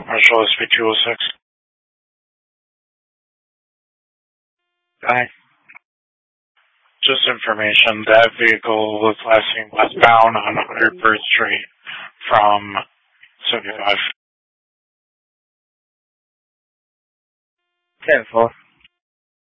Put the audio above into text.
Marshall SB 206. Hi. Just information, that vehicle was last seen westbound on 101st Street from 75. 10-4.